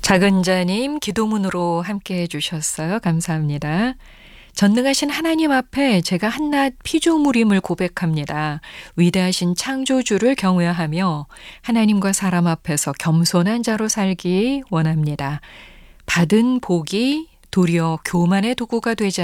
작은자님 기도문으로 함께 해주셨어요. 감사합니다. 전능하신 하나님 앞에 제가 한낱 피조물임을 고백합니다. 위대하신 창조주를 경외하며 하나님과 사람 앞에서 겸손한 자로 살기 원합니다. 받은 복이 도리어 교만의 도구가 되지